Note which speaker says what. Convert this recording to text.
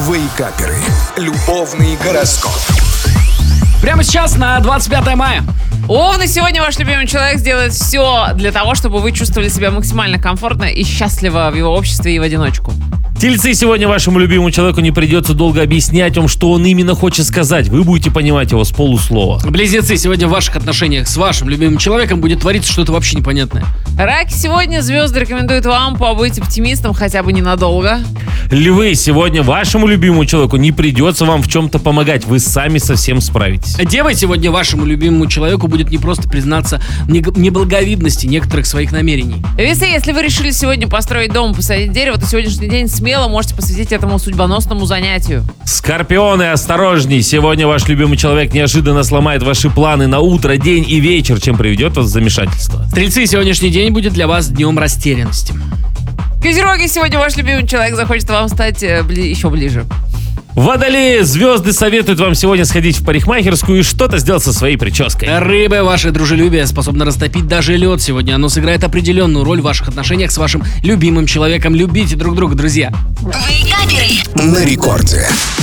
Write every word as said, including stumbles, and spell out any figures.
Speaker 1: Вейкаперы. Любовный гороскоп.
Speaker 2: Прямо сейчас на двадцать пятое мая.
Speaker 3: Овны, сегодня ваш любимый человек сделает все для того, чтобы вы чувствовали себя максимально комфортно и счастливо в его обществе и в одиночку.
Speaker 4: Тельцы, сегодня вашему любимому человеку не придется долго объяснять вам, что он именно хочет сказать. Вы будете понимать его с полуслова.
Speaker 2: Близнецы, сегодня в ваших отношениях с вашим любимым человеком будет твориться что-то вообще непонятное.
Speaker 3: Раки, сегодня звезды рекомендуют вам побыть оптимистом хотя бы ненадолго.
Speaker 4: Львы, сегодня вашему любимому человеку не придется вам в чем-то помогать. Вы сами совсем справитесь.
Speaker 2: Девы, сегодня вашему любимому человеку будет не просто признаться в неблаговидности некоторых своих намерений.
Speaker 3: Весы, если вы решили сегодня построить дом и посадить дерево, то сегодняшний день смело можете посвятить этому судьбоносному занятию.
Speaker 4: Скорпионы, осторожней. Сегодня ваш любимый человек неожиданно сломает ваши планы на утро, день и вечер, чем приведет вас в замешательство.
Speaker 2: Стрельцы, сегодняшний день будет для вас днем растерянности.
Speaker 3: Козероги, сегодня ваш любимый человек захочет вам стать э, бли- еще ближе.
Speaker 4: Водолеи, звезды советуют вам сегодня сходить в парикмахерскую и что-то сделать со своей прической.
Speaker 2: Рыбы, ваше дружелюбие способно растопить даже лед. Сегодня оно сыграет определенную роль в ваших отношениях с вашим любимым человеком. Любите друг друга, друзья.
Speaker 1: На рекорде.